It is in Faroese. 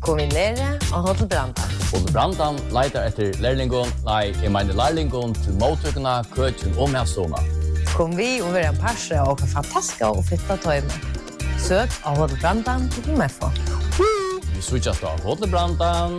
kom vi nere og Hotel Brandan. Hotel Brandan leiter etter lærlingon, jeg mener lærlingon til mottøkene, køkken og medstående. Kom vi og være en parse og fantastiske og fitta tøyme. Søk av Hotel Brandan til Meffo. Vi switchas da Hotel Brandan.